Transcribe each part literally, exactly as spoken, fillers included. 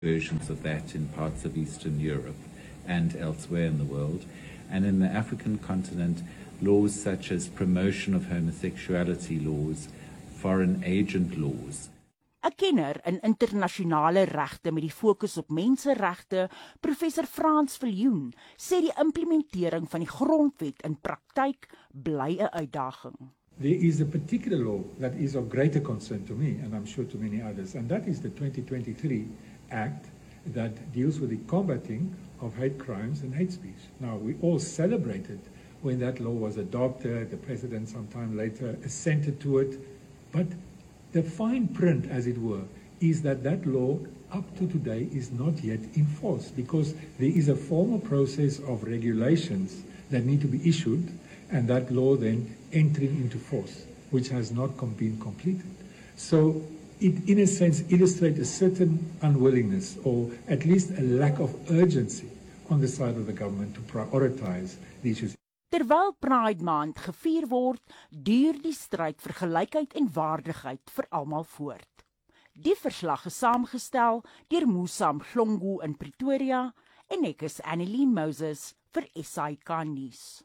versions of that in parts of Eastern Europe and elsewhere in the world. And in the African continent, laws such as promotion of homosexuality laws, foreign agent laws. 'n Kenner in internasionale regte met die fokus op menseregte, professor Frans Viljoen, sê die implementering van die grondwet in praktyk bly 'n uitdaging. There is a particular law that is of greater concern to me, and I'm sure to many others, and that is the twenty twenty-three Act that deals with the combating of hate crimes and hate speech. Now, we all celebrated when that law was adopted, the president sometime later assented to it, but the fine print, as it were, is that that law up to today is not yet enforced because there is a formal process of regulations that need to be issued and that law then entering into force, which has not com- been completed. So it, in a sense, illustrates a certain unwillingness or at least a lack of urgency on the side of the government to prioritize the issues. Terwyl Pride Maand gevier word, duur die stryd vir gelykheid en waardigheid vir almal voort. Die verslag is saamgestel deur Musam Hlongu in Pretoria en ek is Annelien Moses vir S I K News.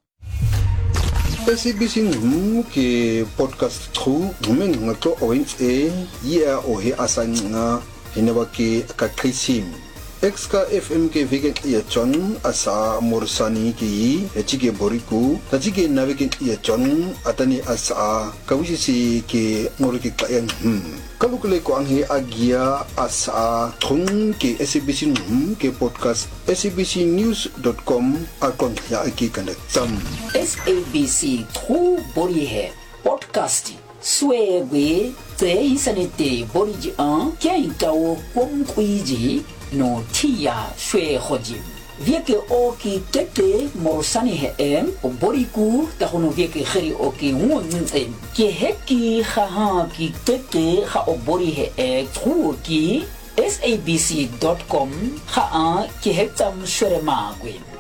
S A B C News ke podcast tru gumen ngato owens e ya o he asanga hinaba ke ka krisim Exka F M ke vegan ya chon asa morsani ki echike boriku tachike navegen ya chon atani asa kawisi ke ngorike kayan hmm kalukule ko ang he agia asa thung ke S A B C News ke podcast s a b c news dot com akon ya aki kanaktam S A B C tru bori he podcast swewe te isanete bori ji an kya ikawo kom kuiji no tia shwe hojim vieke oki tete morsani he em o boriku ta hono vieke kheri oki wonzen ke heki kha ki tete kha o bori he e truki s a b c dot com kha a ke hektam shwere magwin